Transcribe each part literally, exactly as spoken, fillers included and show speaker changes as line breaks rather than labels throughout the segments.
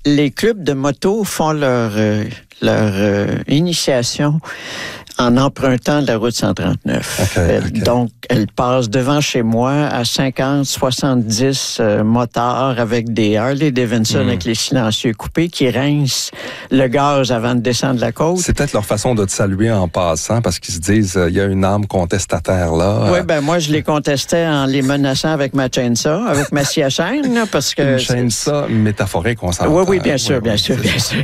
les clubs de moto font leur, euh, leur euh, initiation en empruntant la route cent trente-neuf.
Okay,
elle,
okay.
Donc, elle passe devant chez moi à cinquante, soixante-dix euh, motards avec des Harley Davidson mm. avec les silencieux coupés qui rincent le gaz avant de descendre la côte.
C'est peut-être leur façon de te saluer en passant parce qu'ils se disent il euh, y a une âme contestataire là.
Oui, ben moi, je les contestais en les menaçant avec ma chainsaw, avec ma scie à chaîne, là, parce que...
Une chainsaw métaphorique, on s'entend.
Oui, oui, bien sûr, oui, bien oui, sûr, bien sûr.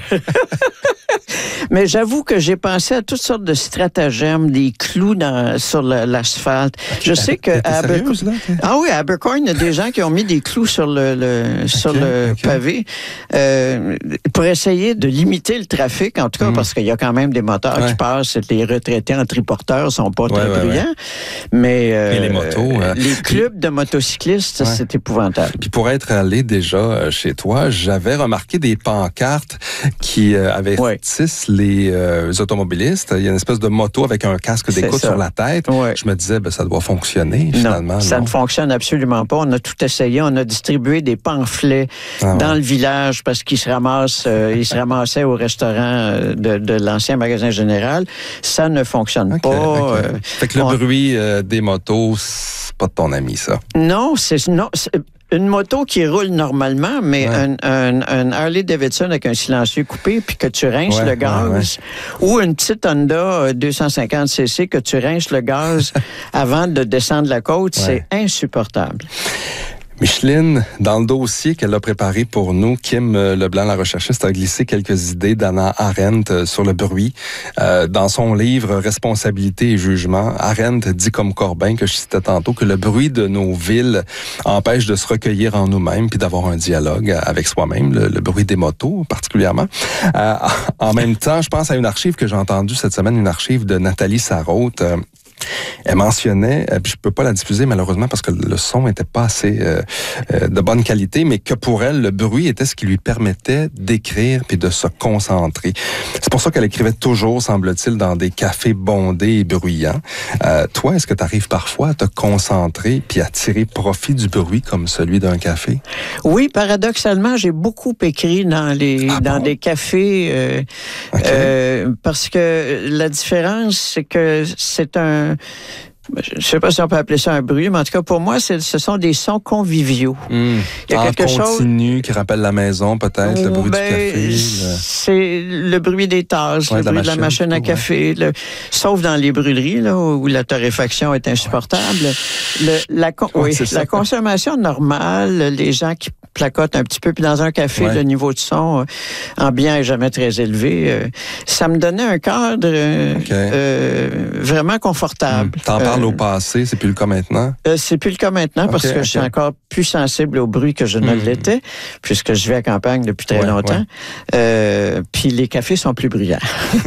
Mais j'avoue que j'ai pensé à toutes sortes de stratagèmes, des clous dans, sur le, l'asphalte. Okay. Je sais que...
À Aber... sérieuse, là?
Ah oui, à Abercorn, il y a des gens qui ont mis des clous sur le, le, okay, sur le okay. pavé euh, pour essayer de limiter le trafic, en tout cas, mm. parce qu'il y a quand même des moteurs ouais. qui passent. Les retraités en triporteurs sont pas ouais, très ouais, bruyants. Ouais. Mais euh,
Et les motos... Euh...
Les clubs de motocyclistes, ouais. c'est épouvantable.
Puis pour être allé déjà chez toi, j'avais remarqué des pancartes qui euh, avertissent ouais. les euh, automobilistes. Il y a une espèce de moto avec un casque d'écoute sur la tête. Ouais. Je me disais, ben, ça doit fonctionner finalement.
Non, ça
non?
ne fonctionne absolument pas. On a tout essayé. On a distribué des pamphlets ah, dans ouais. le village parce qu'ils se ramassent, euh, ils se ramassaient au restaurant de, de l'ancien magasin général. Ça ne fonctionne okay, pas.
Okay.
Euh,
fait que le on... bruit euh, des motos, c'est pas de ton ami, ça?
Non, c'est... Non, c'est... Une moto qui roule normalement, mais ouais. un, un, un Harley Davidson avec un silencieux coupé, puis que tu rinces ouais, le gaz, ouais, ouais. ou une petite Honda deux cent cinquante cc que tu rinces le gaz avant de descendre la côte, ouais. c'est insupportable.
Micheline, dans le dossier qu'elle a préparé pour nous, Kim Leblanc, la recherchiste, a glissé quelques idées d'Hannah Arendt sur le bruit. Euh, dans son livre « Responsabilité et jugement », Arendt dit comme Corbin, que je citais tantôt, que le bruit de nos villes empêche de se recueillir en nous-mêmes puis d'avoir un dialogue avec soi-même, le, le bruit des motos particulièrement. Euh, en même temps, je pense à une archive que j'ai entendue cette semaine, une archive de Nathalie Sarraute. Euh, Elle mentionnait, puis je peux pas la diffuser malheureusement parce que le son était pas assez euh, euh, de bonne qualité, mais que pour elle, le bruit était ce qui lui permettait d'écrire puis de se concentrer. C'est pour ça qu'elle écrivait toujours, semble-t-il, dans des cafés bondés et bruyants. Euh, toi, est-ce que tu arrives parfois à te concentrer puis à tirer profit du bruit comme celui d'un café?
Oui, paradoxalement, j'ai beaucoup écrit dans les ah dans bon? des cafés euh, okay. euh, parce que la différence, c'est que c'est un je ne sais pas si on peut appeler ça un bruit, mais en tout cas, pour moi, c'est, ce sont des sons conviviaux.
Mmh. Il y a en quelque continu chose qui rappelle la maison, peut-être, le bruit
ben,
du café. Le...
C'est le bruit des tasses, ouais, le bruit de la machine, de la machine à café, ouais. le... sauf dans les brûleries, là, où la torréfaction est insupportable. Le, la, con... oui, oui, la consommation normale, les gens qui placotent un petit peu, puis dans un café, ouais. le niveau de son euh, ambiant est jamais très élevé. Euh, ça me donnait un cadre euh, okay. euh, vraiment confortable.
Mmh. T'en parles au passé, c'est plus le cas maintenant?
Euh, c'est plus le cas maintenant okay, parce que okay. je suis encore plus sensible au bruit que je ne mmh. l'étais, puisque je vis à campagne depuis très ouais, longtemps. Ouais. Euh, puis les cafés sont plus bruyants.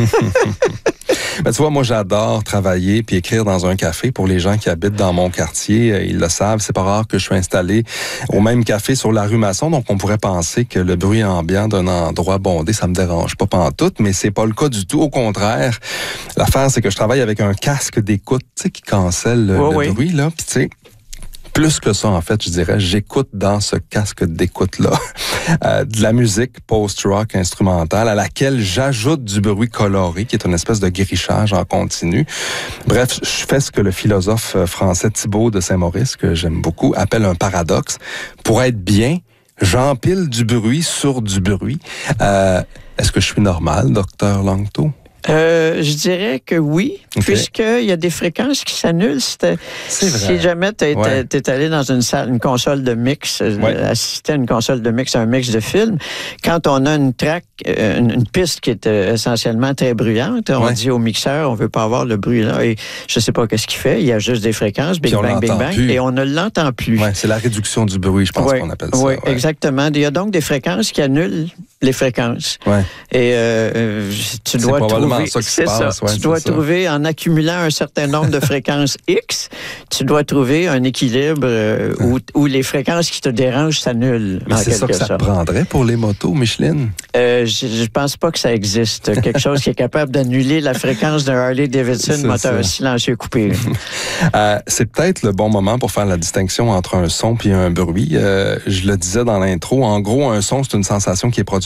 Ben, tu vois, moi, j'adore travailler puis écrire dans un café. Pour les gens qui habitent dans mon quartier, ils le savent, c'est pas rare que je suis installé au même café sur la rue Masson, donc on pourrait penser que le bruit ambiant d'un endroit bondé, ça me dérange pas pantoute, mais c'est pas le cas du tout. Au contraire, l'affaire, c'est que je travaille avec un casque d'écoute, tu sais, qui cancelle le, oh, le oui. bruit, là, puis tu sais, plus que ça, en fait, je dirais, j'écoute dans ce casque d'écoute-là euh, de la musique post-rock instrumentale à laquelle j'ajoute du bruit coloré, qui est une espèce de grichage en continu. Bref, je fais ce que le philosophe français Thibaut de Saint-Maurice, que j'aime beaucoup, appelle un paradoxe. Pour être bien, j'empile du bruit sur du bruit. Euh, est-ce que je suis normal, docteur Langto?
Euh, je dirais que oui, okay. puisqu'il y a des fréquences qui s'annulent. Si, si jamais tu es ouais. allé dans une salle, une console de mix, ouais. assister à une console de mix, un mix de film, quand on a une track, une, une piste qui est essentiellement très bruyante, on ouais. dit au mixeur, on veut pas avoir le bruit là, et je sais pas qu'est-ce qu'il fait, il y a juste des fréquences, bing bang, bing bang, plus. Et on ne l'entend plus.
Ouais, c'est la réduction du bruit, je pense ouais. qu'on appelle ça.
Oui, ouais. exactement. Il y a donc des fréquences qui annulent les fréquences.
Ouais.
Et euh, tu dois trouver,
ça qui
c'est
se passe,
ça.
Ouais,
tu dois
ça.
trouver, en accumulant un certain nombre de fréquences X, tu dois trouver un équilibre euh, où, où les fréquences qui te dérangent s'annulent.
Mais c'est ça que ça te prendrait pour les motos, Micheline?
Euh, je, je pense pas que ça existe. Quelque chose qui est capable d'annuler la fréquence d'un Harley Davidson moteur silencieux coupé.
euh, c'est peut-être le bon moment pour faire la distinction entre un son et un bruit. Euh, je le disais dans l'intro, en gros, un son, c'est une sensation qui est produite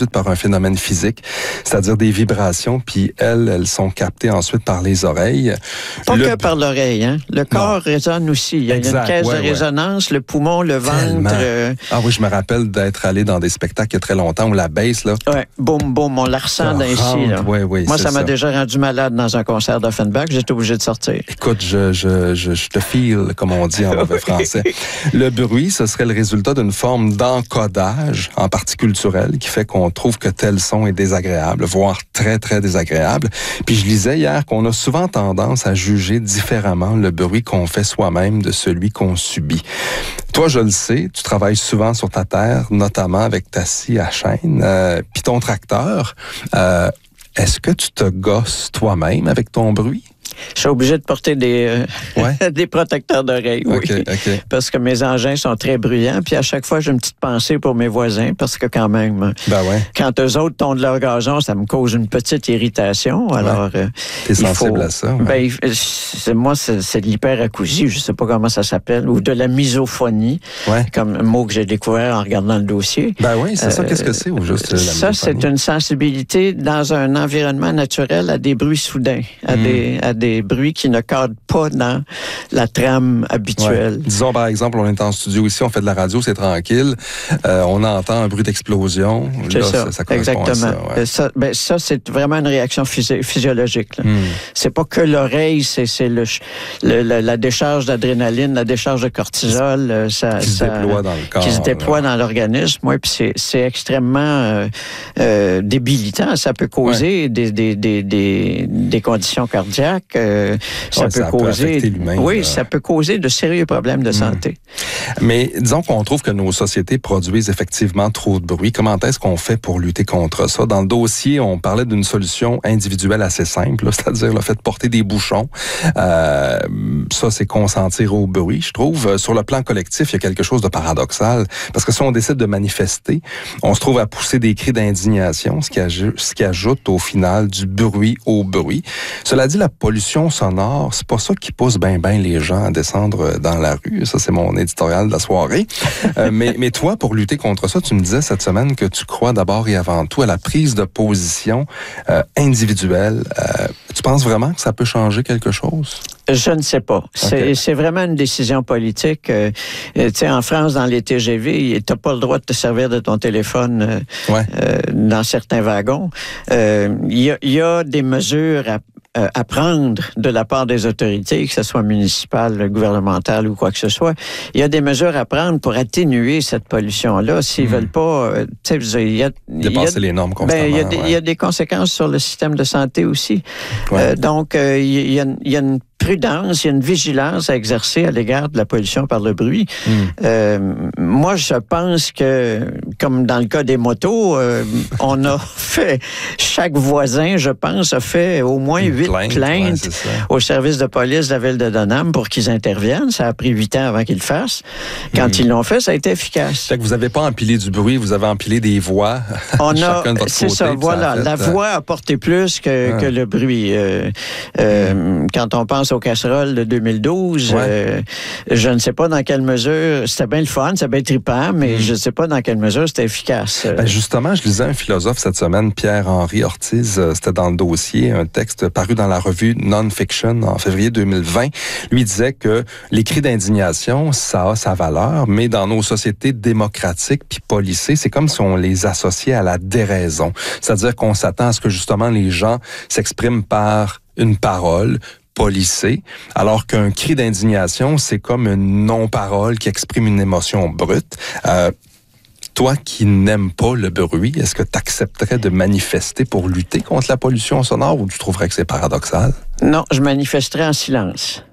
produites par un phénomène physique, c'est-à-dire des vibrations, puis elles, elles sont captées ensuite par les oreilles.
Pas
le...
que par l'oreille, hein? Le corps non. résonne aussi. Il y a exact, une caisse ouais, de résonance, ouais. le poumon, le ventre. Euh...
Ah oui, je me rappelle d'être allé dans des spectacles il y a très longtemps où la baisse, là.
Oui, boum, boum, on la ressent ainsi. Là.
Ouais, ouais,
Moi, ça m'a
ça.
déjà rendu malade dans un concert d'Offenbach. J'étais obligé de sortir.
Écoute, je, je, je, je te feel, comme on dit en mauvais français. Le bruit, ce serait le résultat d'une forme d'encodage, en partie culturelle, qui fait qu'on trouve que tel son est désagréable, voire très, très désagréable. Puis je lisais hier qu'on a souvent tendance à juger différemment le bruit qu'on fait soi-même de celui qu'on subit. Toi, je le sais, tu travailles souvent sur ta terre, notamment avec ta scie à chaîne, euh, puis ton tracteur. Euh, est-ce que tu te gosses toi-même avec ton bruit?
Je suis obligé de porter des, euh, ouais. des protecteurs d'oreilles, oui.
Okay, okay.
Parce que mes engins sont très bruyants. Puis à chaque fois, j'ai une petite pensée pour mes voisins. Parce que quand même,
ben ouais.
quand eux autres tondent leur gazon, ça me cause une petite irritation. Alors,
ouais. T'es sensible faut, à ça? Ouais.
Ben, c'est, moi, c'est, c'est de l'hyperacousie. Je ne sais pas comment ça s'appelle. Ou de la misophonie.
Ouais.
Comme un mot que j'ai découvert en regardant le dossier.
Ben oui, c'est euh, ça. Qu'est-ce que c'est? Ou juste la
ça, misophonie? C'est une sensibilité dans un environnement naturel à des bruits soudains. À mm. des, à des bruits qui ne cadrent pas dans la trame habituelle.
Ouais. Disons, par exemple, on est en studio ici, on fait de la radio, c'est tranquille. Euh, on entend un bruit d'explosion.
C'est
là,
ça,
ça, ça
exactement.
À ça, ouais.
ça, ben, ça, c'est vraiment une réaction physio- physiologique. Là. Mm. C'est pas que l'oreille, c'est, c'est le, le, le, la décharge d'adrénaline, la décharge de cortisol. Ça,
qui
ça,
se déploie dans le corps.
Qui se déploie
là.
dans l'organisme. Ouais, puis c'est, c'est extrêmement euh, euh, débilitant. Ça peut causer ouais. des, des, des, des, des conditions cardiaques. Euh, ça,
ouais,
peut
ça
causer,
peut l'humain,
oui,
là.
ça peut causer de sérieux problèmes de mmh. santé.
Mais disons qu'on trouve que nos sociétés produisent effectivement trop de bruit. Comment est-ce qu'on fait pour lutter contre ça? Dans le dossier, on parlait d'une solution individuelle assez simple, là, c'est-à-dire le fait de porter des bouchons. Euh, ça, c'est consentir au bruit, je trouve. Sur le plan collectif, il y a quelque chose de paradoxal, parce que si on décide de manifester, on se trouve à pousser des cris d'indignation, ce qui, aj- ce qui ajoute au final du bruit au bruit. Cela dit, la pollution sonore, c'est pas ça qui pousse ben ben les gens à descendre dans la rue. Ça, c'est mon éditorial de la soirée. euh, mais, mais toi, pour lutter contre ça, tu me disais cette semaine que tu crois d'abord et avant tout à la prise de position euh, individuelle. Euh, tu penses vraiment que ça peut changer quelque chose?
Je ne sais pas. C'est, okay. c'est vraiment une décision politique. Euh, tu sais, en France, dans les T G V, tu n'as pas le droit de te servir de ton téléphone euh,
ouais.
euh, dans certains wagons. Il euh, y, y a des mesures à Euh, à prendre de la part des autorités, que ce soit municipale, gouvernementale ou quoi que ce soit. Il y a des mesures à prendre pour atténuer cette pollution-là. S'ils mmh. veulent pas... Euh, tu sais, il y a...
Dépasser les normes constamment.
Ben, il y a des,
ouais.
il y a des conséquences sur le système de santé aussi.
Ouais.
Euh, donc, euh, il y a, il y a une prudence, il y a une vigilance à exercer à l'égard de la pollution par le bruit. Mm. Euh, moi, je pense que, comme dans le cas des motos, euh, on a fait, chaque voisin, je pense, a fait au moins huit plainte, plaintes ouais, au service de police de la ville de Donham pour qu'ils interviennent. Ça a pris huit ans avant qu'ils le fassent. Quand mm. ils l'ont fait, ça a été efficace.
Fait que vous n'avez pas empilé du bruit, vous avez empilé des voix.
On a,
chacun de votre
c'est
côté,
ça, voilà.
Ça
la
fait,
voix a porté plus que, ah. que le bruit. Euh, euh, mm. Quand on pense aux casseroles de deux mille douze, ouais. euh, je ne sais pas dans quelle mesure, c'était bien le fun, c'était bien trippant, mais mm. je ne sais pas dans quelle mesure c'était efficace.
Ben justement, je lisais un philosophe cette semaine, Pierre-Henri Ortiz, euh, c'était dans le dossier, un texte paru dans la revue Non-Fiction en février deux mille vingt. Lui disait que les cris d'indignation, ça a sa valeur, mais dans nos sociétés démocratiques puis policées, c'est comme si on les associait à la déraison. C'est-à-dire qu'on s'attend à ce que justement les gens s'expriment par une parole, policé, alors qu'un cri d'indignation, c'est comme une non-parole qui exprime une émotion brute. Euh, toi qui n'aimes pas le bruit, est-ce que tu accepterais de manifester pour lutter contre la pollution sonore ou tu trouverais que c'est paradoxal?
Non, je manifesterais en silence.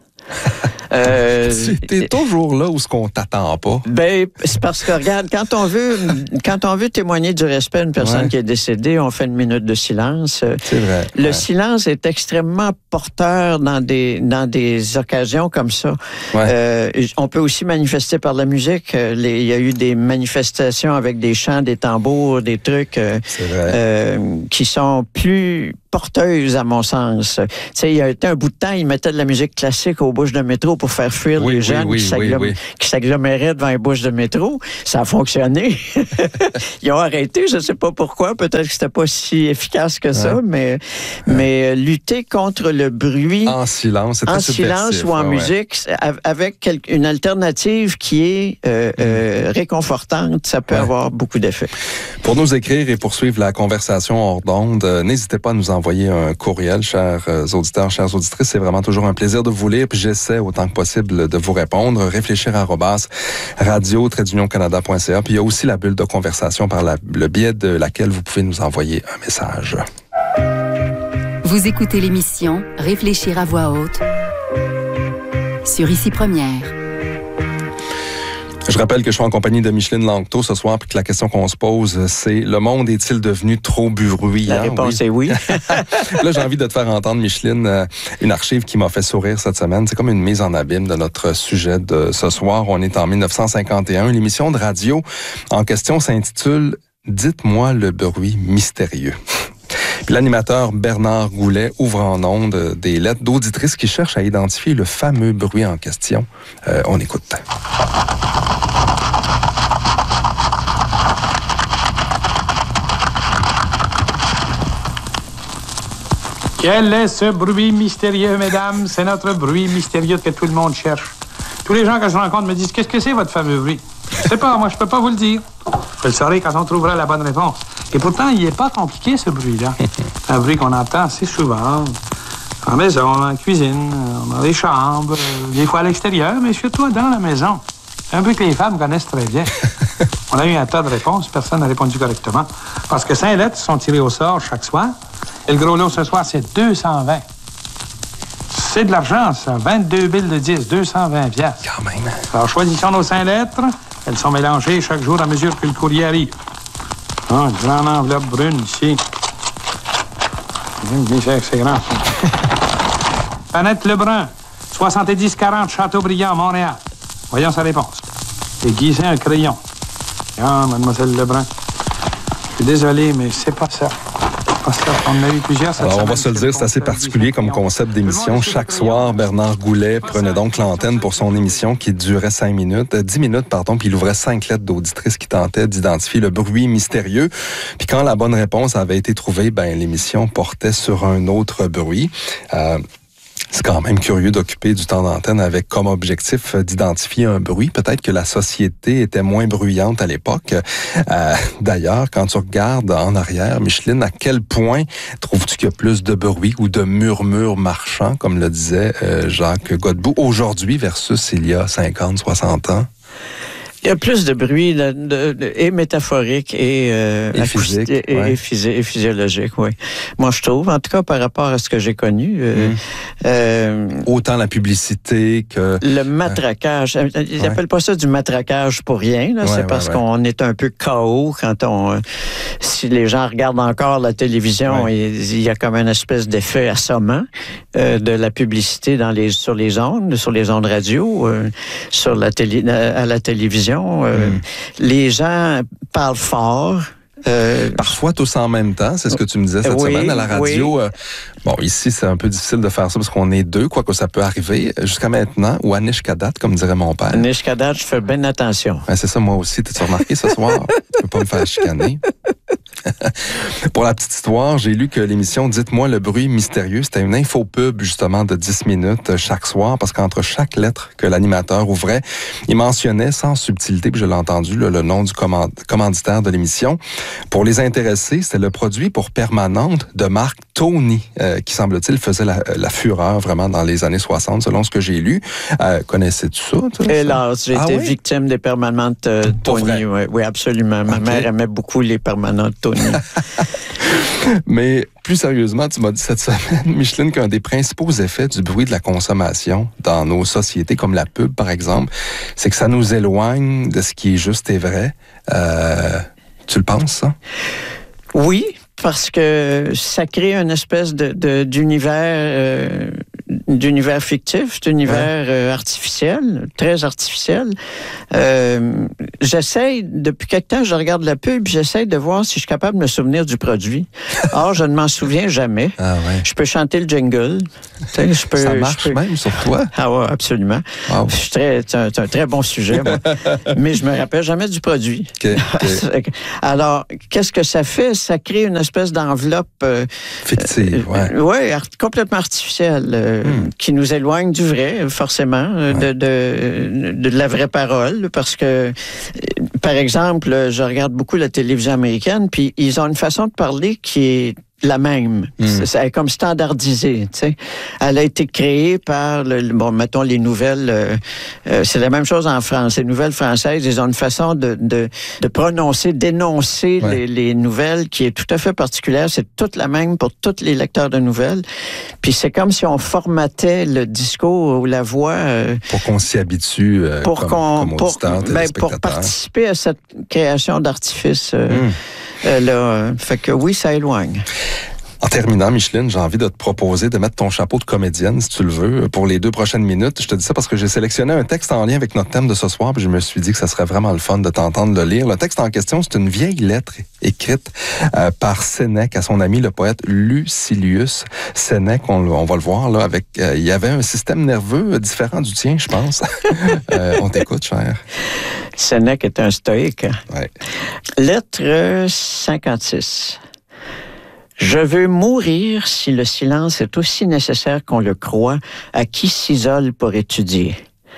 Euh,
T'es toujours là où ce qu'on t'attend pas.
Ben, c'est parce que, regarde, quand on veut, quand on veut témoigner du respect à une personne ouais. qui est décédée, on fait une minute de silence.
C'est vrai.
Le
ouais.
silence est extrêmement porteur dans des, dans des occasions comme ça.
Ouais.
Euh, on peut aussi manifester par la musique. Les, il y a eu des manifestations avec des chants, des tambours, des trucs euh,
c'est vrai.
Euh, qui sont plus porteuse, à mon sens. Tu sais, il y a été un bout de temps, ils mettaient de la musique classique aux bouches de métro pour faire fuir
oui,
les jeunes
oui,
qui,
oui,
s'agglom-
oui, oui.
qui s'aggloméraient devant les bouches de métro. Ça a fonctionné. Ils ont arrêté, je ne sais pas pourquoi. Peut-être que c'était pas si efficace que ça, ouais. mais, ouais. mais lutter contre le bruit...
En silence, c'est
En silence ou en ouais, musique, ouais. avec une alternative qui est euh, euh, réconfortante, ça peut ouais. avoir beaucoup d'effets.
Pour nous écrire et poursuivre la conversation hors d'onde, euh, n'hésitez pas à nous envoyer un courriel, chers euh, auditeurs, chères auditrices. C'est vraiment toujours un plaisir de vous lire, puis j'essaie autant que possible de vous répondre. Réfléchir arobase radio tiret union canada point c a. Puis il y a aussi la bulle de conversation par la, le biais de laquelle vous pouvez nous envoyer un message.
Vous écoutez l'émission Réfléchir à voix haute sur Ici Première.
Je rappelle que je suis en compagnie de Micheline Langto ce soir, puis que la question qu'on se pose, c'est le monde est-il devenu trop bruyant?
La réponse oui. est oui.
Là, j'ai envie de te faire entendre, Micheline, une archive qui m'a fait sourire cette semaine. C'est comme une mise en abîme de notre sujet de ce soir. On est en dix-neuf cent cinquante et un. L'émission de radio en question s'intitule « Dites-moi le bruit mystérieux ». Puis l'animateur Bernard Goulet ouvre en ondes des lettres d'auditrices qui cherchent à identifier le fameux bruit en question. Euh, on écoute.
Quel est ce bruit mystérieux, mesdames? C'est notre bruit mystérieux que tout le monde cherche. Tous les gens que je rencontre me disent « Qu'est-ce que c'est, votre fameux bruit? » Je sais pas, moi, je peux pas vous le dire. Je le saurai quand on trouvera la bonne réponse. Et pourtant, il n'est pas compliqué, ce bruit-là. C'est un bruit qu'on entend assez souvent. En maison, en cuisine, dans les chambres, des fois à l'extérieur, mais surtout dans la maison. C'est un bruit que les femmes connaissent très bien. On a eu un tas de réponses, personne n'a répondu correctement. Parce que cinq lettres sont tirées au sort chaque soir. Et le gros lot ce soir, c'est deux cent vingt. C'est de l'argent, ça. vingt-deux billes de dix, deux cent vingt piastres.
Quand même.
Alors, choisissons nos cinq lettres. Elles sont mélangées chaque jour à mesure que le courrier arrive. Ah, une grande enveloppe brune ici. C'est grand, ça. Annette Lebrun, soixante-dix quarante Châteaubriand, Montréal. Voyons sa réponse. Aiguiser un crayon. Ah, mademoiselle Lebrun. Je suis désolé, mais c'est pas ça. On a eu plusieurs cette
Alors, on
semaine,
va se le dire, c'est assez particulier comme concept d'émission. Chaque soir, Bernard Goulet prenait donc l'antenne pour son émission qui durait cinq minutes, dix minutes, pardon, puis il ouvrait cinq lettres d'auditrices qui tentaient d'identifier le bruit mystérieux. Puis quand la bonne réponse avait été trouvée, ben l'émission portait sur un autre bruit. Euh, C'est quand même curieux d'occuper du temps d'antenne avec comme objectif d'identifier un bruit. Peut-être que la société était moins bruyante à l'époque. Euh, d'ailleurs, quand tu regardes en arrière, Micheline, à quel point trouves-tu qu'il y a plus de bruit ou de murmures marchands, comme le disait euh, Jacques Godbout, aujourd'hui versus il y a cinquante, soixante ans?
Il y a plus de bruit de, de, de, et métaphorique et, euh,
et, physique,
et,
ouais.
et, physio, et physiologique, oui. Moi, je trouve, en tout cas, par rapport à ce que j'ai connu. Euh,
mmh.
euh,
Autant la publicité que...
Le matraquage. Euh, ils n'appellent ouais. pas ça du matraquage pour rien. Là. Ouais, c'est ouais, parce ouais. qu'on est un peu K O quand on... Euh, si les gens regardent encore la télévision, ouais. il, il y a comme une espèce d'effet assommant euh, de la publicité dans les, sur les ondes, sur les ondes radio, euh, sur la télé, à la télévision. Euh, mmh. Les gens parlent fort.
Euh, Parfois tous en même temps, c'est ce que tu me disais cette
oui,
semaine à la radio.
Oui.
Euh, bon, ici, c'est un peu difficile de faire ça parce qu'on est deux, quoi que ça peut arriver. Jusqu'à maintenant, ou à Nishkadat, comme dirait mon père.
À Nishkadat, je fais bien attention.
Ouais, c'est ça, moi aussi. T'as-tu remarqué ce soir? Je peux pas me faire chicaner. Pour la petite histoire, j'ai lu que l'émission Dites-moi le bruit mystérieux, c'était une infopub justement de dix minutes chaque soir parce qu'entre chaque lettre que l'animateur ouvrait, il mentionnait sans subtilité, puis je l'ai entendu, là, le nom du command- commanditaire de l'émission. Pour les intéressés, c'était le produit pour permanente de marque Tony, euh, qui semble-t-il faisait la, la fureur vraiment dans les années soixante, selon ce que j'ai lu. Euh, connaissais-tu ça? Toi,
Hélas, j'ai ah, été oui? victime des permanentes euh, Tony. Oui, oui, absolument. Ma okay. mère aimait beaucoup les permanentes Tony.
Mais plus sérieusement, tu m'as dit cette semaine, Micheline, qu'un des principaux effets du bruit de la consommation dans nos sociétés, comme la pub par exemple, c'est que ça nous éloigne de ce qui est juste et vrai. Euh, tu le penses, ça?
Oui, parce que ça crée une espèce de, de, d'univers, euh, d'univers fictif, d'univers ouais. euh, artificiel, très artificiel. Euh, j'essaye, depuis quelque temps, je regarde la pub, j'essaye de voir si je suis capable de me souvenir du produit. Or, je ne m'en souviens jamais.
Ah ouais.
Je peux chanter le jingle. Je peux,
Ça marche
je peux...
même sur toi?
Ah ouais, absolument. Wow. Je suis très, c'est, un, c'est un très bon sujet, moi. Mais je me rappelle jamais du produit.
Okay, okay.
Alors, qu'est-ce que ça fait? Ça crée une espèce d'enveloppe... Euh,
fictive,
euh,
ouais.
Oui, art- complètement artificielle, euh, hmm. qui nous éloigne du vrai, forcément, ouais. de, de, de la vraie parole, parce que, par exemple, je regarde beaucoup la télévision américaine, puis ils ont une façon de parler qui est la même. Mm. C'est, c'est comme standardisé, tu sais. Elle a été créée par, le, bon, mettons, les nouvelles... Euh, euh, c'est la même chose en France. Les nouvelles françaises, ils ont une façon de, de, de prononcer, d'énoncer ouais. les, les nouvelles qui est tout à fait particulière. C'est toute la même pour tous les lecteurs de nouvelles. Puis c'est comme si on formatait le discours ou la voix... Euh,
pour qu'on s'y habitue euh,
pour
comme,
qu'on,
comme
pour, ben, pour participer à cette création d'artifice. Euh, mm. euh, là, fait que oui, ça éloigne.
En terminant, Micheline, j'ai envie de te proposer de mettre ton chapeau de comédienne, si tu le veux, pour les deux prochaines minutes. Je te dis ça parce que j'ai sélectionné un texte en lien avec notre thème de ce soir, puis je me suis dit que ça serait vraiment le fun de t'entendre le lire. Le texte en question, c'est une vieille lettre écrite euh, par Sénèque à son ami le poète Lucilius. Sénèque, on, on va le voir, là, avec, euh, il y avait un système nerveux différent du tien, je pense. euh, on t'écoute, cher.
Sénèque est un stoïque.
Ouais.
Lettre cinquante-six. Je veux mourir si le silence est aussi nécessaire qu'on le croit à qui s'isole pour étudier.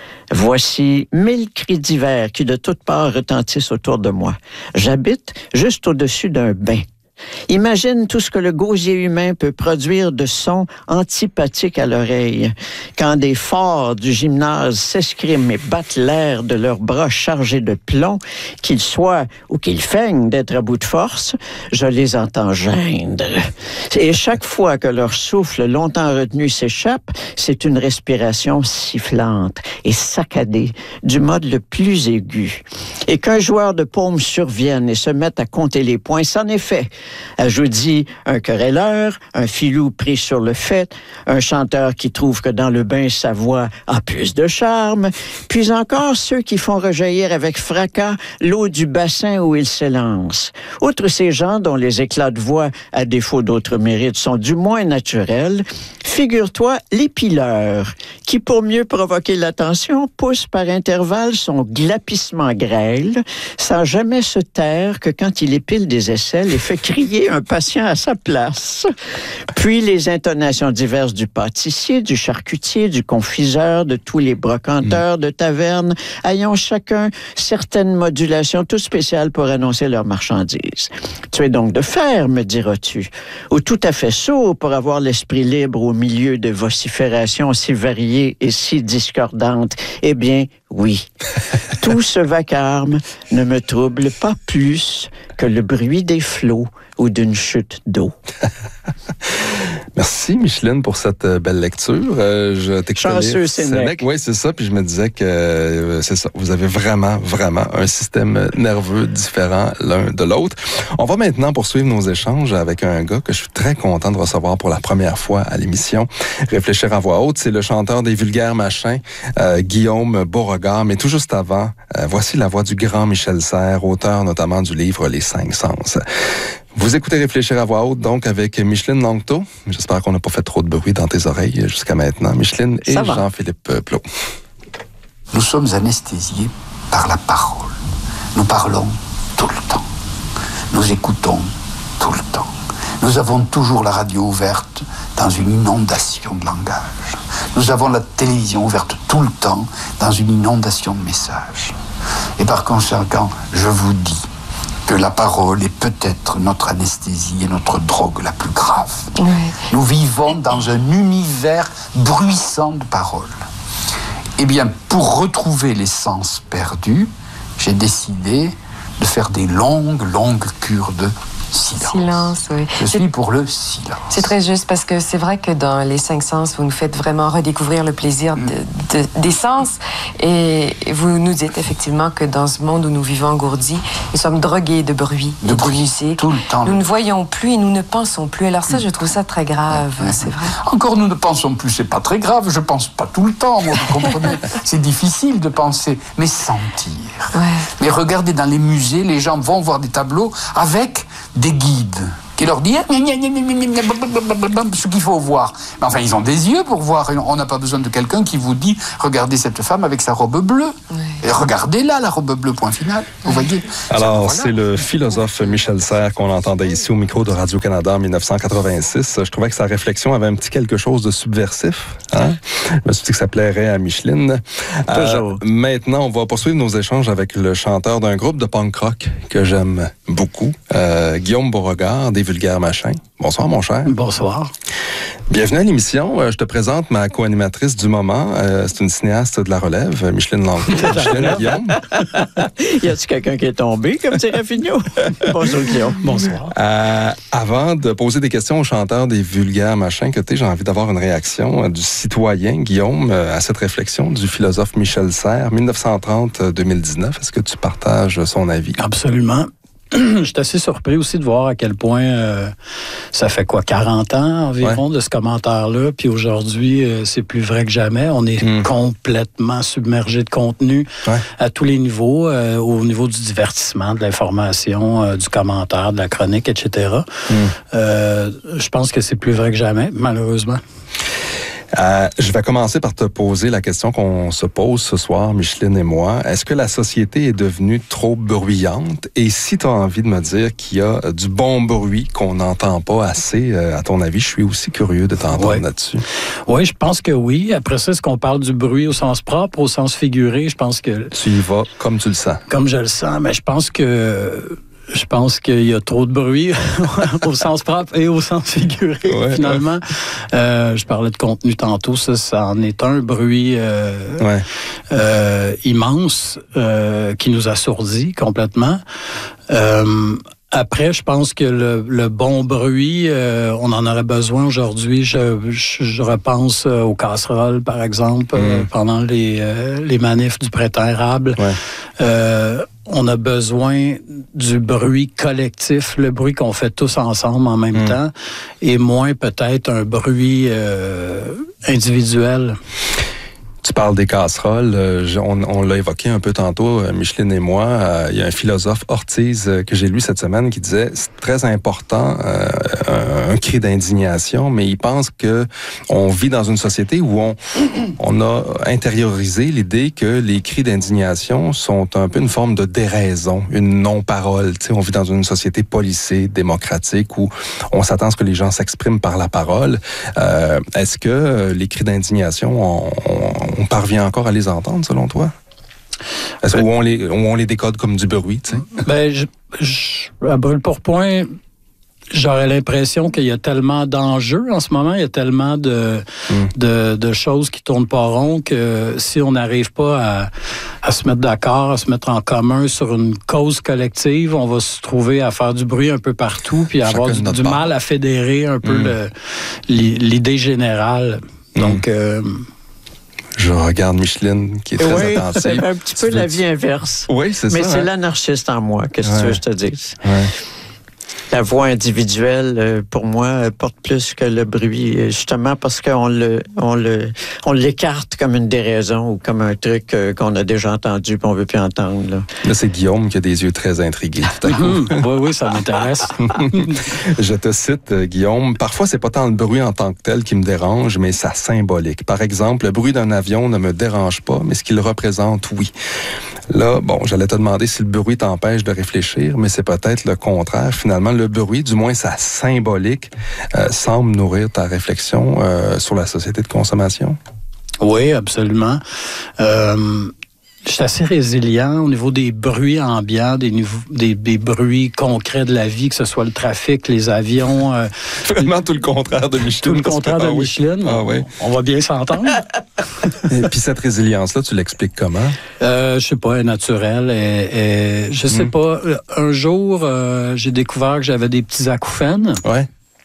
Voici mille cris divers qui de toutes parts retentissent autour de moi. J'habite juste au-dessus d'un bain. Imagine tout ce que le gosier humain peut produire de sons antipathiques à l'oreille. Quand des forts du gymnase s'escriment et battent l'air de leurs bras chargés de plomb, qu'ils soient ou qu'ils feignent d'être à bout de force, je les entends geindre. Et chaque fois que leur souffle longtemps retenu s'échappe, c'est une respiration sifflante et saccadée du mode le plus aigu. Et qu'un joueur de paume survienne et se mette à compter les points, c'en est fait. Ajoute-y un querelleur, un filou pris sur le fait, un chanteur qui trouve que dans le bain, sa voix a plus de charme, puis encore ceux qui font rejaillir avec fracas l'eau du bassin où ils s'élancent. Outre ces gens dont les éclats de voix, à défaut d'autres mérites, sont du moins naturels, figure-toi l'épileur, qui, pour mieux provoquer l'attention, pousse par intervalles son glapissement grêle, sans jamais se taire que quand il épile des aisselles et fait crier un patient à sa place. Puis les intonations diverses du pâtissier, du charcutier, du confiseur, de tous les brocanteurs mmh. de taverne, ayant chacun certaines modulations tout spéciales pour annoncer leurs marchandises. Tu es donc de fer, me diras-tu, ou tout à fait sourd pour avoir l'esprit libre au milieu de vociférations si variées et si discordantes. Eh bien, oui. Tout ce vacarme ne me trouble pas plus que le bruit des flots ou d'une chute d'eau.
Merci, Micheline, pour cette belle lecture. Euh, je t'écoutais
Chanceux Sénèque.
Oui, c'est ça. Puis je me disais que euh, c'est ça. Vous avez vraiment, vraiment un système nerveux différent l'un de l'autre. On va maintenant poursuivre nos échanges avec un gars que je suis très content de recevoir pour la première fois à l'émission. Réfléchir à voix haute, c'est le chanteur des Vulgaires Machins, euh, Guillaume Beauregard. Mais tout juste avant, euh, voici la voix du grand Michel Serres, auteur notamment du livre Les Cinq Sens. Vous écoutez Réfléchir à voix haute, donc, avec Micheline Langto. J'espère qu'on n'a pas fait trop de bruit dans tes oreilles jusqu'à maintenant. Micheline et Jean-Philippe Plot.
Nous sommes anesthésiés par la parole. Nous parlons tout le temps. Nous écoutons tout le temps. Nous avons toujours la radio ouverte dans une inondation de langage. Nous avons la télévision ouverte tout le temps dans une inondation de messages. Et par conséquent, je vous dis que la parole est peut-être notre anesthésie et notre drogue la plus grave. Oui. Nous vivons dans un univers bruissant de paroles. Eh bien, pour retrouver les sens perdus, j'ai décidé de faire des longues, longues cures de silence.
Silence, oui.
Je suis pour le silence.
C'est très juste parce que c'est vrai que dans les cinq sens, vous nous faites vraiment redécouvrir le plaisir de, de, des sens. Et vous nous dites effectivement que dans ce monde où nous vivons engourdis, nous sommes drogués de bruit,
de, de musique. Tout le temps.
Nous ne voyons plus et nous ne pensons plus. Alors ça, je trouve ça très grave, ouais, c'est vrai.
Encore, nous ne pensons plus, c'est pas très grave. Je pense pas tout le temps, moi, vous comprenez. C'est difficile de penser, mais sentir.
Ouais.
Mais regardez, dans les musées, les gens vont voir des tableaux avec des guides qui leur disent ce qu'il faut voir. Mais enfin, ils ont des yeux pour voir. On n'a pas besoin de quelqu'un qui vous dit regardez cette femme avec sa robe bleue. Oui. Et regardez-la, la robe bleue, point final. Vous voyez.
Alors, voilà. C'est le philosophe Michel Serres qu'on entendait ici au micro de Radio-Canada en dix-neuf cent quatre-vingt-six. Je trouvais que sa réflexion avait un petit quelque chose de subversif. Hein? Je me suis dit que ça plairait à Micheline.
Toujours. Euh,
maintenant, on va poursuivre nos échanges avec le chanteur d'un groupe de punk rock que j'aime beaucoup, euh, Guillaume Beauregard, des Vulgaires Machins. Bonsoir, mon cher.
Bonsoir.
Bienvenue à l'émission. Je te présente ma co-animatrice du moment. C'est une cinéaste de la relève, Micheline Langlois. Micheline Guillaume.
Y a-t-il quelqu'un qui est tombé, comme dirait Fignot? Bonjour, Guillaume.
Bonsoir.
Euh, avant de poser des questions au chanteur des Vulgaires Machins que t'es, j'ai envie d'avoir une réaction du citoyen Guillaume à cette réflexion du philosophe Michel Serres, dix-neuf cent trente à deux mille dix-neuf. Est-ce que tu partages son avis?
Absolument. Je suis assez surpris aussi de voir à quel point euh, ça fait quoi, quarante ans environ ouais. de ce commentaire-là, puis aujourd'hui, euh, c'est plus vrai que jamais. On est mm. complètement submergé de contenu ouais. à tous les niveaux, euh, au niveau du divertissement, de l'information, euh, du commentaire, de la chronique, et cetera. Mm. Euh, je pense que c'est plus vrai que jamais, malheureusement.
Euh, je vais commencer par te poser la question qu'on se pose ce soir, Micheline et moi. Est-ce que la société est devenue trop bruyante? Et si tu as envie de me dire qu'il y a du bon bruit qu'on n'entend pas assez, euh, à ton avis, je suis aussi curieux de t'entendre
ouais.
là-dessus.
Oui, je pense que oui. Après ça, est-ce qu'on parle du bruit au sens propre, au sens figuré? Je pense que...
Tu y vas comme tu le sens.
Comme je le sens, mais je pense que... Je pense qu'il y a trop de bruit au sens propre et au sens figuré, ouais, finalement. Ouais. Euh, je parlais de contenu tantôt, ça, ça en est un bruit euh, ouais. euh, immense euh, qui nous assourdit complètement. Euh, Après, je pense que le, le bon bruit, euh, on en aurait besoin aujourd'hui. Je, je, je repense aux casseroles, par exemple, mmh. euh, pendant les, euh, les manifs du printemps érable. Ouais. Euh, on a besoin du bruit collectif, le bruit qu'on fait tous ensemble en même mmh. temps, et moins peut-être un bruit euh, individuel.
Tu parles des casseroles, euh, on, on l'a évoqué un peu tantôt, euh, Micheline et moi. Euh, il y a un philosophe, Ortiz, euh, que j'ai lu cette semaine, qui disait c'est très important, euh, un, un cri d'indignation, mais il pense que on vit dans une société où on, on a intériorisé l'idée que les cris d'indignation sont un peu une forme de déraison, une non-parole. Tu sais, on vit dans une société policée, démocratique, où on s'attend à ce que les gens s'expriment par la parole. Euh, est-ce que les cris d'indignation, on, on on parvient encore à les entendre, selon toi? Est-ce ben, où on les, où on les décode comme du bruit, tu sais?
Ben, je, je, à brûle-pourpoint, j'aurais l'impression qu'il y a tellement d'enjeux en ce moment, il y a tellement de, mm. de, de choses qui tournent pas rond que si on n'arrive pas à, à se mettre d'accord, à se mettre en commun sur une cause collective, on va se trouver à faire du bruit un peu partout puis à avoir du, du mal à fédérer un peu mm. le, l'idée générale. Mm. Donc... Euh,
Je regarde Micheline qui est très
oui,
attentive.
C'est un petit peu la vie inverse.
Oui, c'est
Mais
ça.
Mais c'est
hein?
l'anarchiste en moi, qu'est-ce que ouais. tu veux que je te dise?
Ouais.
La voix individuelle, pour moi, porte plus que le bruit, justement parce qu'on le, on le, on l'écarte comme une déraison ou comme un truc qu'on a déjà entendu et qu'on ne veut plus entendre. Là,
là c'est Guillaume qui a des yeux très intrigués.
oui, oui, ça m'intéresse.
Je te cite, Guillaume. Parfois, c'est pas tant le bruit en tant que tel qui me dérange, mais sa symbolique. Par exemple, le bruit d'un avion ne me dérange pas, mais ce qu'il représente, oui. Là, bon, j'allais te demander si le bruit t'empêche de réfléchir, mais c'est peut-être le contraire. Finalement, le bruit, du moins sa symbolique, euh, semble nourrir ta réflexion euh, sur la société de consommation.
Oui, absolument. Euh, Je suis assez résilient au niveau des bruits ambiants, des, des, des bruits concrets de la vie, que ce soit le trafic, les avions. Euh,
Vraiment tout le contraire de Micheline.
Tout le contraire que, de ah, Micheline. Ah, oui. on, on va bien s'entendre.
Et puis cette résilience-là, tu l'expliques comment?
Euh, je sais pas, elle est naturelle. Et, et, je sais mm. pas. Un jour, euh, j'ai découvert que j'avais des petits acouphènes.
Ouais.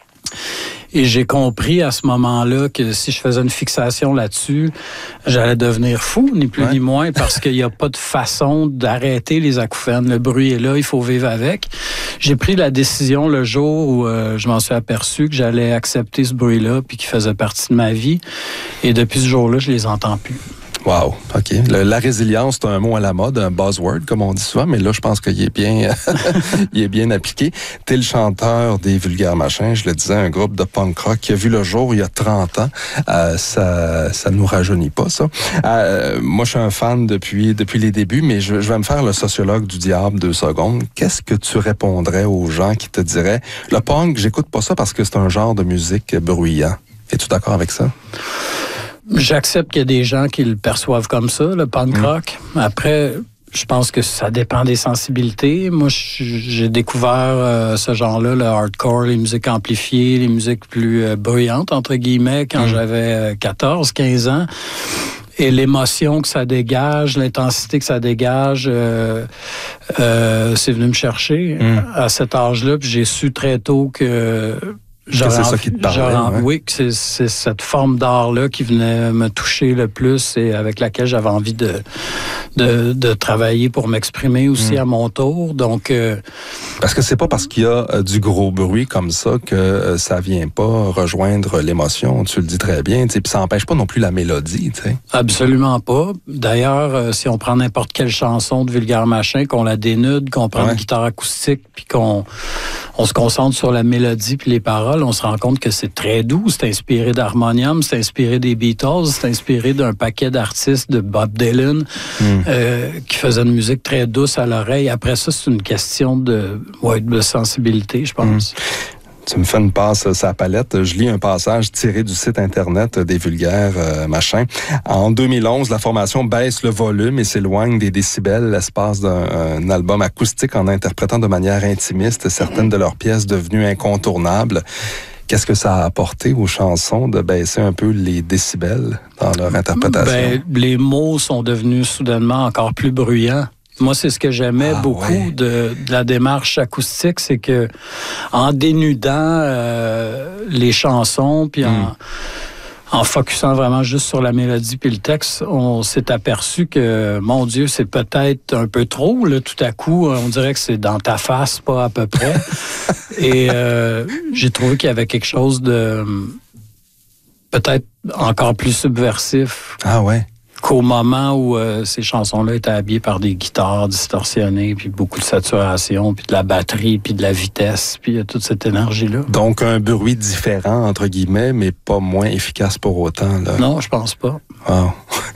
Et j'ai compris à ce moment-là que si je faisais une fixation là-dessus, j'allais devenir fou, ni plus ouais. ni moins, parce qu'il n'y a pas de façon d'arrêter les acouphènes. Le bruit est là, il faut vivre avec. J'ai pris la décision le jour où euh, je m'en suis aperçu que j'allais accepter ce bruit-là, puis qu'il faisait partie de ma vie. Et depuis ce jour-là, je les entends plus.
Wow, OK. Le, la résilience, c'est un mot à la mode, un buzzword, comme on dit souvent, mais là, je pense qu'il est bien, il est bien appliqué. T'es le chanteur des Vulgaires Machins, je le disais, un groupe de punk rock qui a vu le jour il y a trente ans. Euh, ça, ça nous rajeunit pas, ça. Euh, moi, je suis un fan depuis, depuis les débuts, mais je, je vais me faire le sociologue du diable deux secondes. Qu'est-ce que tu répondrais aux gens qui te diraient, le punk, j'écoute pas ça parce que c'est un genre de musique bruyant. Es-tu d'accord avec ça?
J'accepte qu'il y a des gens qui le perçoivent comme ça, le punk rock. Mmh. Après, je pense que ça dépend des sensibilités. Moi, j'ai découvert euh, ce genre-là, le hardcore, les musiques amplifiées, les musiques plus euh, bruyantes, entre guillemets, quand mmh. j'avais quatorze, quinze ans. Et l'émotion que ça dégage, l'intensité que ça dégage, euh, euh, c'est venu me chercher mmh. à cet âge-là. Puis j'ai su très tôt que...
C'est ça qui te parlait,
ouais. Oui, que c'est, c'est cette forme d'art-là qui venait me toucher le plus et avec laquelle j'avais envie de, de, de travailler pour m'exprimer aussi mmh. à mon tour. Donc, euh,
parce que c'est pas parce qu'il y a euh, du gros bruit comme ça que euh, ça vient pas rejoindre l'émotion. Tu le dis très bien. Puis ça n'empêche pas non plus la mélodie. T'sais.
Absolument pas. D'ailleurs, euh, si on prend n'importe quelle chanson de Vulgaires Machins, qu'on la dénude, qu'on prend ouais. une guitare acoustique, puis qu'on on se concentre sur la mélodie puis les paroles, on se rend compte que c'est très doux. C'est inspiré d'Harmonium, c'est inspiré des Beatles, c'est inspiré d'un paquet d'artistes de Bob Dylan mm. euh, qui faisaient une musique très douce à l'oreille. Après ça, c'est une question de, ouais, de sensibilité, je pense. Mm.
Tu me fais une passe sur la palette. Je lis un passage tiré du site Internet des Vulgaires euh, Machins. En deux mille onze, la formation baisse le volume et s'éloigne des décibels l'espace d'un album acoustique en interprétant de manière intimiste certaines de leurs pièces devenues incontournables. Qu'est-ce que ça a apporté aux chansons de baisser un peu les décibels dans leur interprétation?
Ben, les mots sont devenus soudainement encore plus bruyants. Moi, c'est ce que j'aimais ah, beaucoup ouais. de, de la démarche acoustique, c'est que en dénudant euh, les chansons, puis mm. en, en focusant vraiment juste sur la mélodie puis le texte, on s'est aperçu que, mon Dieu, c'est peut-être un peu trop. Là, tout à coup, on dirait que c'est dans ta face, pas à peu près. Et euh, j'ai trouvé qu'il y avait quelque chose de peut-être encore plus subversif.
Ah ouais.
Qu'au moment où euh, ces chansons-là étaient habillées par des guitares distorsionnées, puis beaucoup de saturation, puis de la batterie, puis de la vitesse, puis toute cette énergie-là.
Donc, un bruit différent, entre guillemets, mais pas moins efficace pour autant. Là.
Non, je pense pas.
Wow.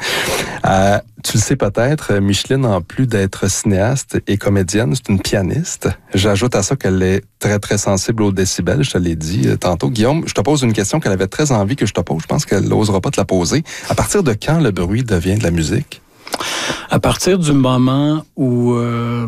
euh, tu le sais peut-être, Micheline, en plus d'être cinéaste et comédienne, c'est une pianiste. J'ajoute à ça qu'elle est très, très sensible aux décibels, je te l'ai dit euh, tantôt. Guillaume, je te pose une question qu'elle avait très envie que je te pose. Je pense qu'elle n'osera pas te la poser. À partir de quand le bruit devient de la musique?
À partir du moment où euh,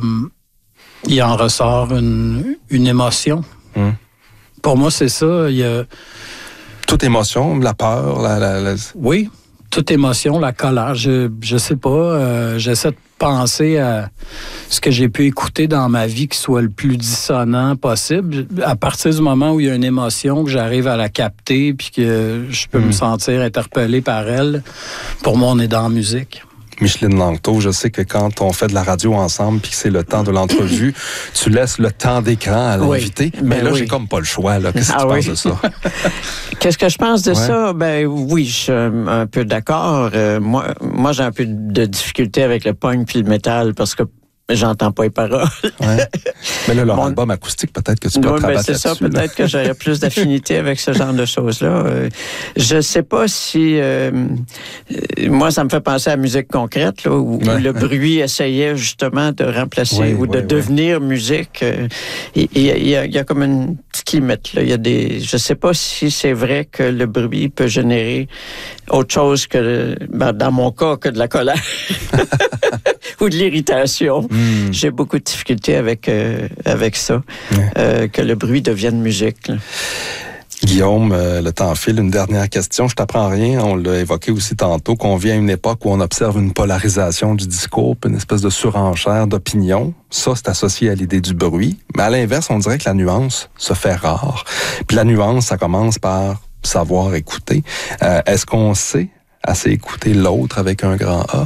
il en ressort une, une émotion. Hum. Pour moi, c'est ça. Il y a...
Toute émotion, la peur, la... la, la...
Oui. Toute émotion, la colère, je je sais pas, euh, j'essaie de penser à ce que j'ai pu écouter dans ma vie qui soit le plus dissonant possible. À partir du moment où il y a une émotion, que j'arrive à la capter puis que je peux mmh. me sentir interpellé par elle, pour moi, on est dans la musique.
Micheline Langto, je sais que quand on fait de la radio ensemble puis que c'est le temps de l'entrevue, tu laisses le temps d'écran à l'invité. Oui, mais ben là, oui. j'ai comme pas le choix. Là. Qu'est-ce que ah tu oui. penses de ça?
Qu'est-ce que je pense de
ouais.
ça? Ben oui, je suis un peu d'accord. Euh, moi, moi j'ai un peu de difficulté avec le punk puis le métal parce que j'entends pas les paroles.
Ouais. Mais là, leur
Mon...
album acoustique, peut-être que tu peux
oui,
te rabattre
ben c'est ça,
là-dessus.
peut-être que j'aurais plus d'affinité avec ce genre de choses-là. Euh, je sais pas si... Euh, euh, moi, ça me fait penser à la musique concrète, là, où, ouais, où le ouais. bruit essayait justement de remplacer oui, ou de oui, devenir oui. musique. Euh, il, il, il, y a, il y a comme une petite limite. Là. Il y a des, je sais pas si c'est vrai que le bruit peut générer autre chose que, ben, dans mon cas, que de la colère. Ou de l'irritation. Mm. J'ai beaucoup de difficultés avec, euh, avec ça, ouais. euh, que le bruit devienne musique. Là.
Guillaume, euh, le temps file. Une dernière question. Je t'apprends rien. On l'a évoqué aussi tantôt, qu'on vit à une époque où on observe une polarisation du discours, une espèce de surenchère d'opinion. Ça, c'est associé à l'idée du bruit. Mais à l'inverse, on dirait que la nuance se fait rare. Puis la nuance, ça commence par savoir écouter. Euh, est-ce qu'on sait assez écouter l'autre avec un grand A?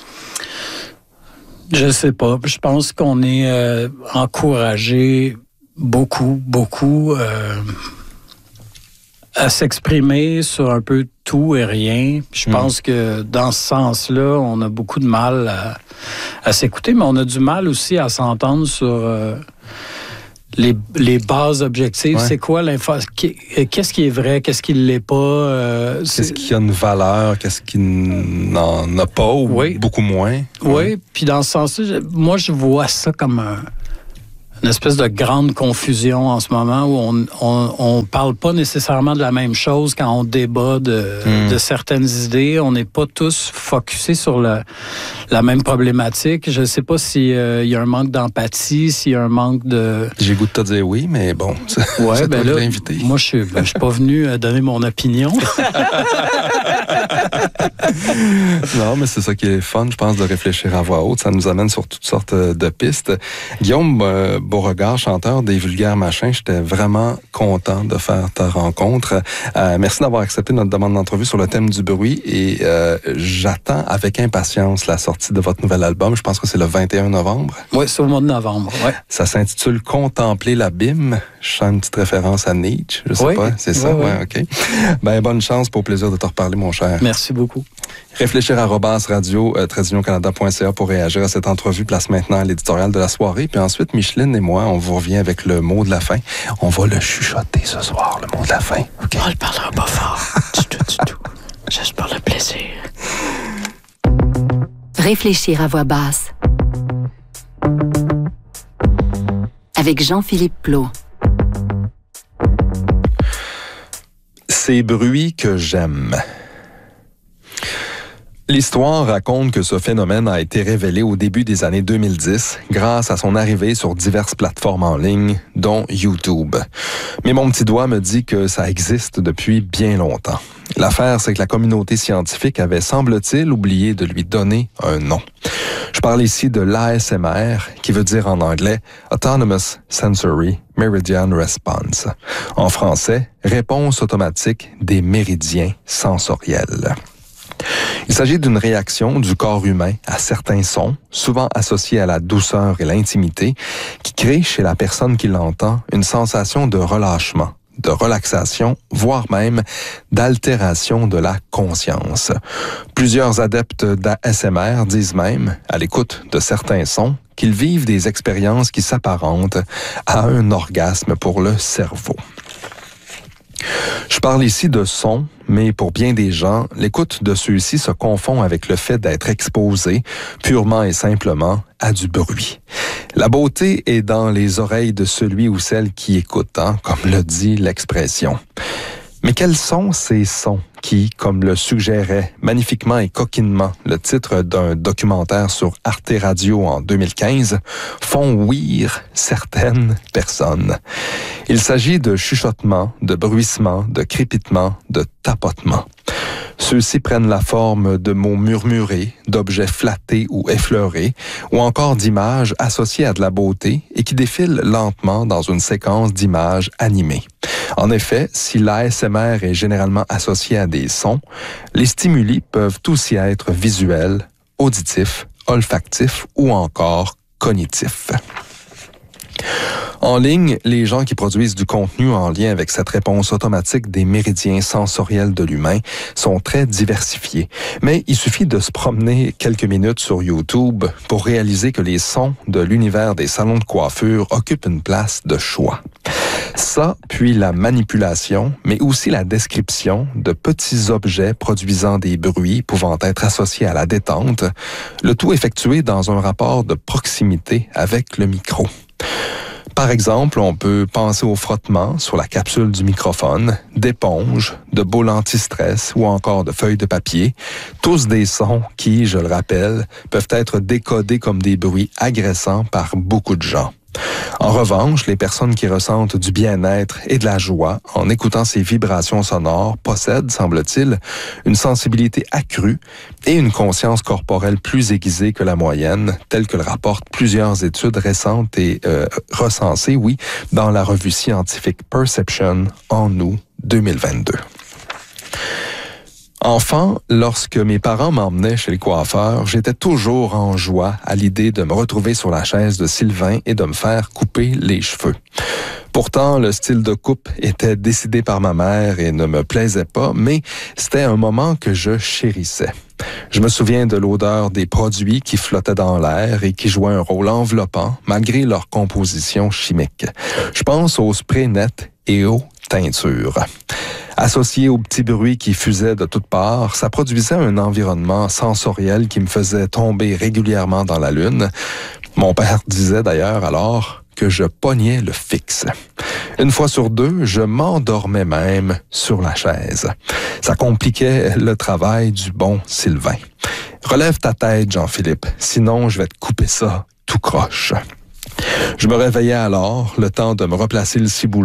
Je sais pas. Je pense qu'on est euh, encouragé beaucoup, beaucoup euh, à s'exprimer sur un peu tout et rien. Je mmh. pense que dans ce sens-là, on a beaucoup de mal à, à s'écouter, mais on a du mal aussi à s'entendre sur euh, les, les bases objectives. Ouais. C'est quoi l'info? Qu'est-ce qui est vrai? Qu'est-ce qui ne l'est pas? Euh,
qu'est-ce qui a une valeur? Qu'est-ce qui n'en a pas ou oui. beaucoup moins?
Oui, ouais. Puis dans ce sens-là, moi, je vois ça comme un, une espèce de grande confusion en ce moment où on on, on parle pas nécessairement de la même chose quand on débat de, mmh. de certaines idées. On n'est pas tous focusés sur le, la même problématique. Je sais pas s'il euh, y a un manque d'empathie, s'il y a un manque de...
J'ai goût de te dire oui, mais bon,
ouais,
c'est
ben
toi
là,
invité.
Moi, je suis ben, je suis pas venu donner mon opinion.
Non, mais c'est ça qui est fun, je pense, de réfléchir à voix haute. Ça nous amène sur toutes sortes de pistes. Guillaume euh, Beauregard, chanteur des Vulgaires Machins, j'étais vraiment content de faire ta rencontre. Euh, merci d'avoir accepté notre demande d'entrevue sur le thème du bruit et euh, j'attends avec impatience la sortie de votre nouvel album. Je pense que c'est le vingt et un novembre.
Oui, c'est au mois de novembre, ouais.
Ça s'intitule « Contempler l'abîme ». Je sens une petite référence à Nietzsche, je sais oui, pas. C'est ça? Oui, ouais, OK. Ben, bonne chance, pour plaisir de te reparler, mon cher.
Merci beaucoup.
Réfléchir à arobase radio euh, trait d'union canada point c a pour réagir à cette entrevue. Place maintenant à l'éditorial de la soirée. Puis ensuite, Micheline et moi, on vous revient avec le mot de la fin. On va le chuchoter ce soir, le mot de la fin.
Okay? On le parlera pas fort. Du tout, du tout. Juste pour le plaisir.
Réfléchir à voix basse. Avec Jean-Philippe Plot.
Ces bruits que j'aime. L'histoire raconte que ce phénomène a été révélé au début des années deux mille dix grâce à son arrivée sur diverses plateformes en ligne, dont YouTube. Mais mon petit doigt me dit que ça existe depuis bien longtemps. L'affaire, c'est que la communauté scientifique avait, semble-t-il, oublié de lui donner un nom. Je parle ici de l'A S M R, qui veut dire en anglais « Autonomous Sensory Meridian Response ». En français, « Réponse automatique des méridiens sensoriels ». Il s'agit d'une réaction du corps humain à certains sons, souvent associés à la douceur et l'intimité, qui crée chez la personne qui l'entend une sensation de relâchement, de relaxation, voire même d'altération de la conscience. Plusieurs adeptes d'A S M R disent même, à l'écoute de certains sons, qu'ils vivent des expériences qui s'apparentent à un orgasme pour le cerveau. Je parle ici de sons, mais pour bien des gens, l'écoute de ceux-ci se confond avec le fait d'être exposé, purement et simplement, à du bruit. La beauté est dans les oreilles de celui ou celle qui écoute, hein, comme le dit l'expression. Mais quels sont ces sons qui, comme le suggérait magnifiquement et coquinement le titre d'un documentaire sur Arte Radio en deux mille quinze, font ouïr certaines personnes? Il s'agit de chuchotements, de bruissements, de crépitements, de tapotements. Ceux-ci prennent la forme de mots murmurés, d'objets flattés ou effleurés, ou encore d'images associées à de la beauté et qui défilent lentement dans une séquence d'images animées. En effet, si l'A S M R est généralement associé à des sons, les stimuli peuvent aussi être visuels, auditifs, olfactifs ou encore cognitifs. En ligne, les gens qui produisent du contenu en lien avec cette réponse automatique des méridiens sensoriels de l'humain sont très diversifiés. Mais il suffit de se promener quelques minutes sur YouTube pour réaliser que les sons de l'univers des salons de coiffure occupent une place de choix. Ça, puis la manipulation, mais aussi la description de petits objets produisant des bruits pouvant être associés à la détente, le tout effectué dans un rapport de proximité avec le micro. Par exemple, on peut penser au frottement sur la capsule du microphone, d'éponges, de boules anti-stress ou encore de feuilles de papier, tous des sons qui, je le rappelle, peuvent être décodés comme des bruits agressants par beaucoup de gens. En revanche, les personnes qui ressentent du bien-être et de la joie en écoutant ces vibrations sonores possèdent, semble-t-il, une sensibilité accrue et une conscience corporelle plus aiguisée que la moyenne, telle que le rapportent plusieurs études récentes et euh, recensées, oui, dans la revue scientifique Perception en août deux mille vingt-deux. Enfant, lorsque mes parents m'emmenaient chez le coiffeur, j'étais toujours en joie à l'idée de me retrouver sur la chaise de Sylvain et de me faire couper les cheveux. Pourtant, le style de coupe était décidé par ma mère et ne me plaisait pas, mais c'était un moment que je chérissais. Je me souviens de l'odeur des produits qui flottaient dans l'air et qui jouaient un rôle enveloppant malgré leur composition chimique. Je pense aux sprays nets et aux teintures. Associé aux petits bruits qui fusaient de toutes parts, ça produisait un environnement sensoriel qui me faisait tomber régulièrement dans la lune. Mon père disait d'ailleurs alors que je pognais le fixe. Une fois sur deux, je m'endormais même sur la chaise. Ça compliquait le travail du bon Sylvain. Relève ta tête, Jean-Philippe, sinon je vais te couper ça tout croche. Je me réveillais alors, le temps de me replacer le ciboulot